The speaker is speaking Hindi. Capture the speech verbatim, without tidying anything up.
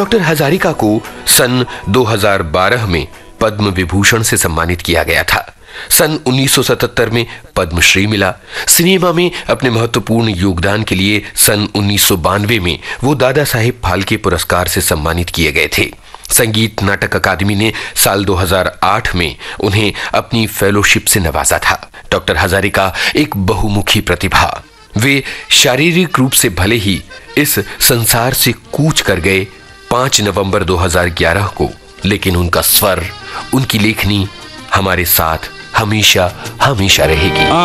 डॉक्टर हजारिका को सन दो हज़ार बारह में पद्म विभूषण से सम्मानित किया गया था। सन उन्नीस सौ सतहत्तर में पद्मश्री मिला। सिनेमा में अपने महत्वपूर्ण योगदान के लिए सन उन्नीस सौ बानवे में वो दादा साहेब फाल्के पुरस्कार से सम्मानित किए गए थे। संगीत नाटक अकादमी ने साल दो हज़ार आठ में उन्हें अपनी फेलोशिप से नवाजा था। डॉक्टर हजारिका एक बहुमुखी प्रतिभा। वे शारीरिक रूप से भले ही इस संसार से कूच कर गए पाँच नवंबर दो हज़ार ग्यारह को, लेकिन उनका स्वर, उनकी लेखनी हमारे साथ हमेशा हमेशा रहेगी।